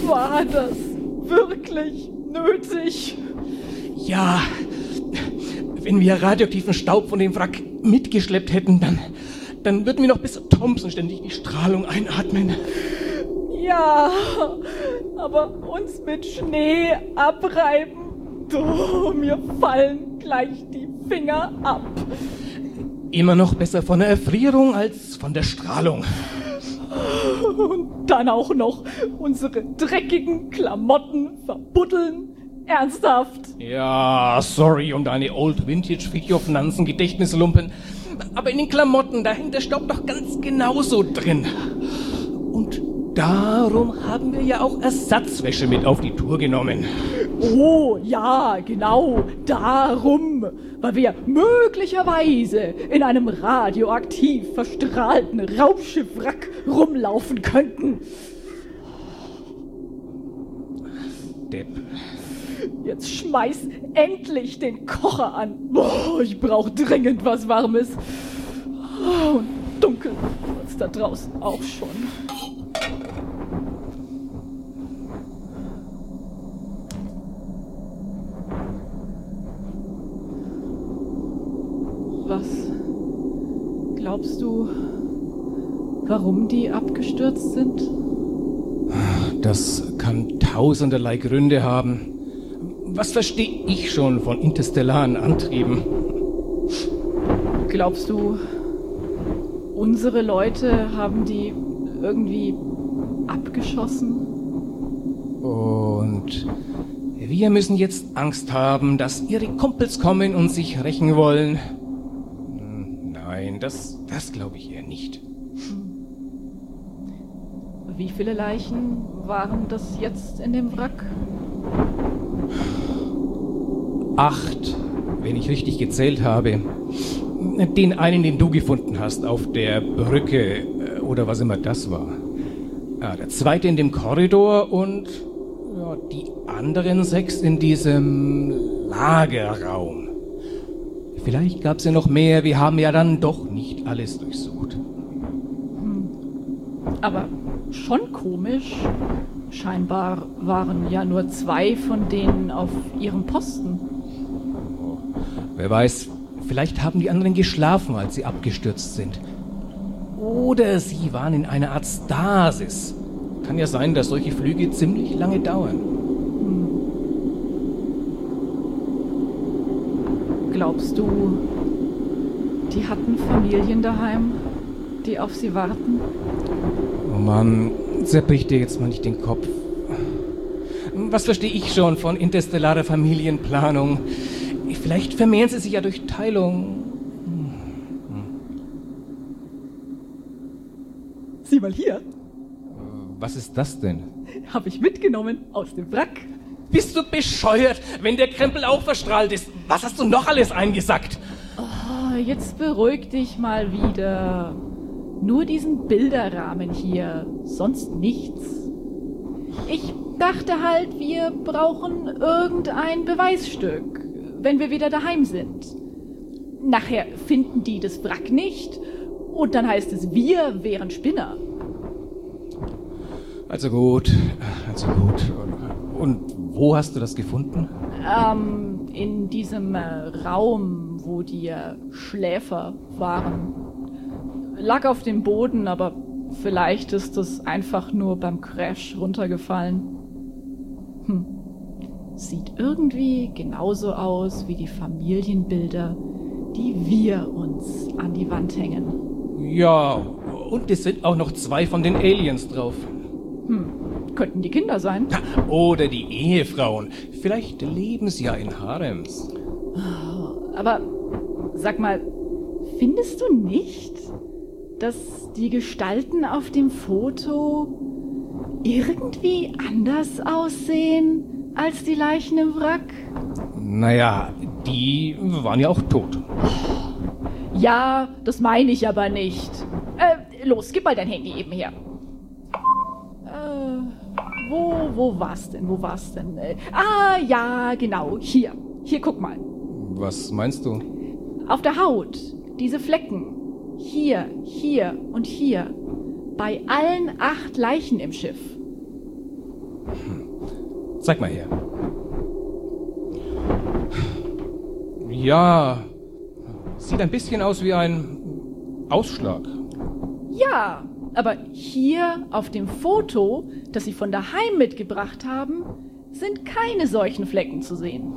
War das wirklich nötig? Ja, wenn wir radioaktiven Staub von dem Wrack mitgeschleppt hätten, dann würden wir noch bis Thompson ständig die Strahlung einatmen. Ja, aber uns mit Schnee abreiben, mir fallen gleich die Finger ab. Immer noch besser von der Erfrierung als von der Strahlung. Und dann auch noch unsere dreckigen Klamotten verbuddeln. Ernsthaft? Ja, sorry um deine Old-Vintage-Fridtjof-Nansen-Gedächtnislumpen. Aber in den Klamotten, da hängt der Staub doch ganz genauso drin. Und darum haben wir ja auch Ersatzwäsche mit auf die Tour genommen. Oh, ja, genau, darum. Weil wir möglicherweise in einem radioaktiv verstrahlten Raumschiffwrack rumlaufen könnten. Depp. Jetzt schmeiß endlich den Kocher an. Boah, ich brauche dringend was Warmes. Und dunkel wird's da draußen auch schon. Was glaubst du, warum die abgestürzt sind? Das kann tausenderlei Gründe haben. Was verstehe ich schon von interstellaren Antrieben? Glaubst du, unsere Leute haben die irgendwie abgeschossen? Und wir müssen jetzt Angst haben, dass ihre Kumpels kommen und sich rächen wollen. Nein, das glaube ich eher nicht. Wie viele Leichen waren das jetzt in dem Wrack? 8, wenn ich richtig gezählt habe. Den einen, den du gefunden hast auf der Brücke oder was immer das war. Ja, der zweite in dem Korridor und ja, die anderen 6 in diesem Lagerraum. Vielleicht gab es ja noch mehr, wir haben ja dann doch nicht alles durchsucht. Aber schon komisch. Scheinbar waren ja nur 2 von denen auf ihrem Posten. Wer weiß, vielleicht haben die anderen geschlafen, als sie abgestürzt sind. Oder sie waren in einer Art Stasis. Kann ja sein, dass solche Flüge ziemlich lange dauern. Glaubst du, die hatten Familien daheim, die auf sie warten? Oh Mann, zerbrich dir jetzt mal nicht den Kopf. Was verstehe ich schon von interstellarer Familienplanung? Vielleicht vermehren sie sich ja durch Teilung. Sieh mal hier. Was ist das denn? Habe ich mitgenommen aus dem Wrack. Bist du bescheuert, wenn der Krempel auch verstrahlt ist? Was hast du noch alles eingesackt? Oh, jetzt beruhig dich mal wieder. Nur diesen Bilderrahmen hier, sonst nichts. Ich dachte halt, wir brauchen irgendein Beweisstück, wenn wir wieder daheim sind. Nachher finden die das Wrack nicht und dann heißt es, wir wären Spinner. Also gut. Und wo hast du das gefunden? In diesem Raum, wo die Schläfer waren. Lag auf dem Boden, aber vielleicht ist es einfach nur beim Crash runtergefallen. Sieht irgendwie genauso aus wie die Familienbilder, die wir uns an die Wand hängen. Ja, und es sind auch noch 2 von den Aliens drauf. Könnten die Kinder sein. Oder die Ehefrauen. Vielleicht leben sie ja in Harems. Aber sag mal, findest du nicht, dass die Gestalten auf dem Foto irgendwie anders aussehen als die Leichen im Wrack? Naja, die waren ja auch tot. Ja, das meine ich aber nicht. Los, gib mal dein Handy eben her. Wo war's denn? Ja, genau, hier. Hier, guck mal. Was meinst du? Auf der Haut, diese Flecken. Hier und hier. Bei allen 8 Leichen im Schiff. Zeig mal her. Ja, sieht ein bisschen aus wie ein Ausschlag. Ja, aber hier auf dem Foto, das Sie von daheim mitgebracht haben, sind keine solchen Flecken zu sehen.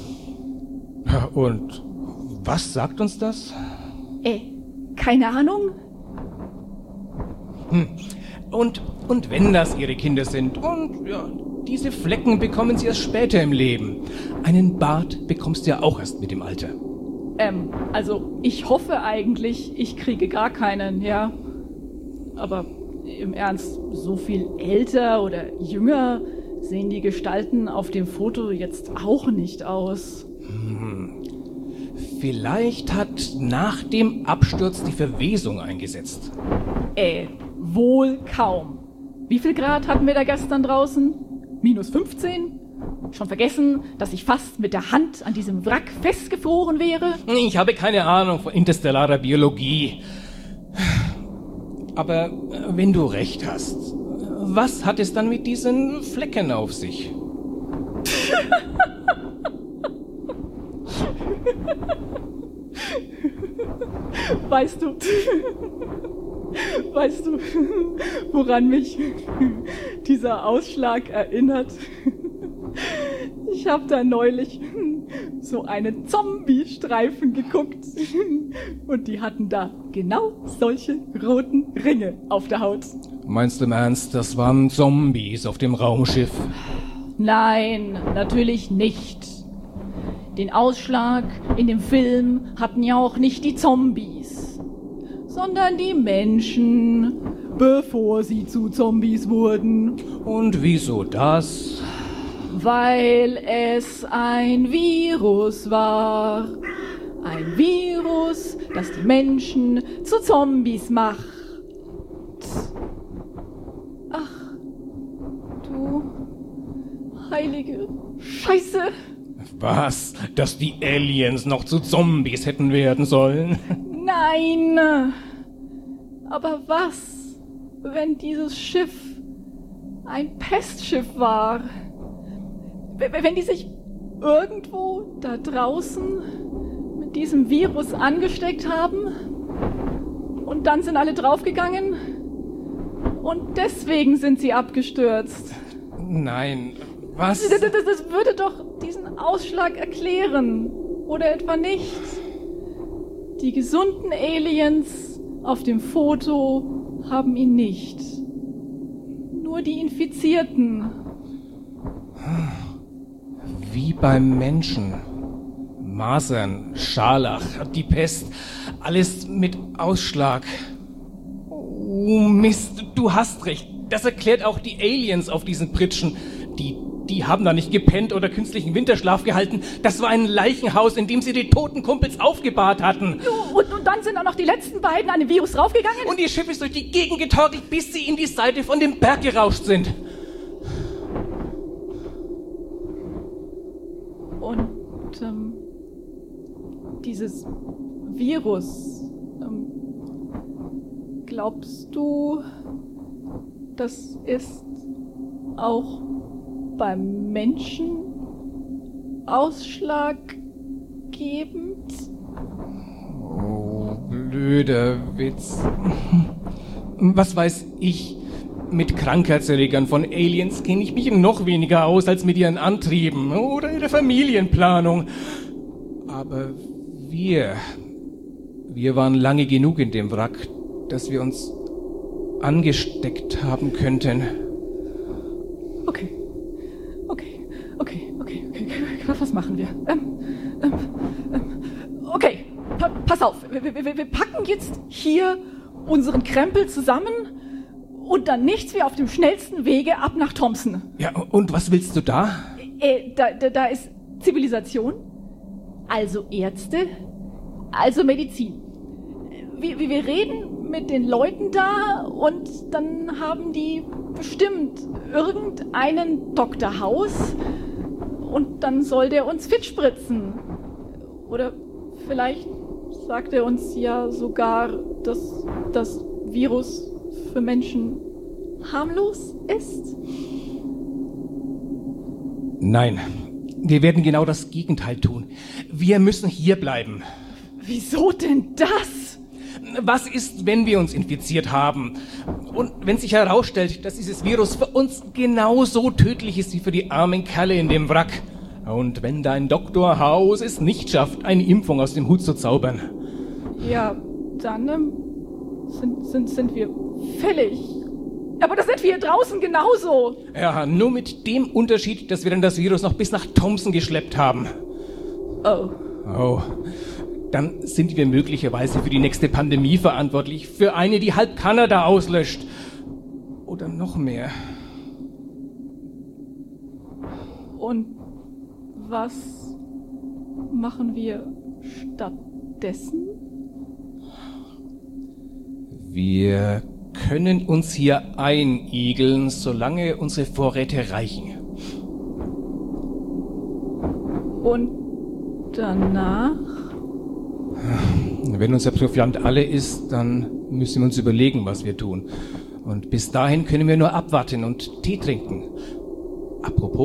Und was sagt uns das? Keine Ahnung. Und wenn das Ihre Kinder sind und ja, diese Flecken bekommen Sie erst später im Leben. Einen Bart bekommst du ja auch erst mit dem Alter. Also ich hoffe eigentlich, ich kriege gar keinen, ja. Aber im Ernst, so viel älter oder jünger sehen die Gestalten auf dem Foto jetzt auch nicht aus. Vielleicht hat nach dem Absturz die Verwesung eingesetzt. Wohl kaum. Wie viel Grad hatten wir da gestern draußen? -15? Schon vergessen, dass ich fast mit der Hand an diesem Wrack festgefroren wäre? Ich habe keine Ahnung von interstellarer Biologie. Aber wenn du recht hast, was hat es dann mit diesen Flecken auf sich? Weißt du, woran mich dieser Ausschlag erinnert? Ich habe da neulich so einen Zombie-Streifen geguckt und die hatten da genau solche roten Ringe auf der Haut. Meinst du im Ernst, das waren Zombies auf dem Raumschiff? Nein, natürlich nicht. Den Ausschlag in dem Film hatten ja auch nicht die Zombies, sondern die Menschen, bevor sie zu Zombies wurden. Und wieso das? Weil es ein Virus war. Ein Virus, das die Menschen zu Zombies macht. Ach, du heilige Scheiße. Was? Dass die Aliens noch zu Zombies hätten werden sollen? Nein. Aber was, wenn dieses Schiff ein Pestschiff war? Wenn die sich irgendwo da draußen mit diesem Virus angesteckt haben und dann sind alle draufgegangen und deswegen sind sie abgestürzt. Nein, was? Das würde doch diesen Ausschlag erklären. Oder etwa nicht? Die gesunden Aliens auf dem Foto haben ihn nicht. Nur die Infizierten. Wie beim Menschen. Masern, Scharlach, die Pest, alles mit Ausschlag. Oh Mist, du hast recht. Das erklärt auch die Aliens auf diesen Pritschen. Die haben da nicht gepennt oder künstlichen Winterschlaf gehalten. Das war ein Leichenhaus, in dem sie die toten Kumpels aufgebahrt hatten. Und dann sind auch noch die letzten beiden an dem Virus raufgegangen? Und ihr Schiff ist durch die Gegend getorkelt, bis sie in die Seite von dem Berg gerauscht sind. Und dieses Virus, glaubst du, das ist auch beim Menschen ausschlaggebend? Oh, blöder Witz. Was weiß ich? Mit Krankheitserregern von Aliens kenne ich mich noch weniger aus als mit ihren Antrieben oder ihrer Familienplanung. Aber wir waren lange genug in dem Wrack, dass wir uns angesteckt haben könnten. Okay. Was machen wir? Okay, pass auf. Wir packen jetzt hier unseren Krempel zusammen und dann nichts wie auf dem schnellsten Wege ab nach Thompson. Ja, und was willst du da? Da ist Zivilisation, also Ärzte, also Medizin. Wir reden mit den Leuten da und dann haben die bestimmt irgendeinen Dr. House und dann soll der uns fit spritzen. Oder vielleicht sagt er uns ja sogar, dass das Virus für Menschen harmlos ist. Nein, wir werden genau das Gegenteil tun. Wir müssen hier bleiben. Wieso denn das? Was ist, wenn wir uns infiziert haben? Und wenn sich herausstellt, dass dieses Virus für uns genauso tödlich ist wie für die armen Kerle in dem Wrack? Und wenn dein Dr. House es nicht schafft, eine Impfung aus dem Hut zu zaubern? Ja, dann sind wir fällig. Aber das sind wir hier draußen genauso. Ja, nur mit dem Unterschied, dass wir dann das Virus noch bis nach Thompson geschleppt haben. Oh. Oh, dann sind wir möglicherweise für die nächste Pandemie verantwortlich. Für eine, die halb Kanada auslöscht. Oder noch mehr. Und was machen wir stattdessen? Wir können uns hier einigeln, solange unsere Vorräte reichen. Und danach? Wenn unser Proviant alle ist, dann müssen wir uns überlegen, was wir tun. Und bis dahin können wir nur abwarten und Tee trinken. Apropos.